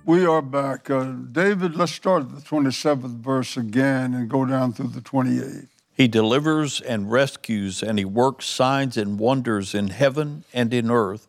We are back. David, let's start at the 27th verse again and go down through the 28th. He delivers and rescues, and he works signs and wonders in heaven and in earth,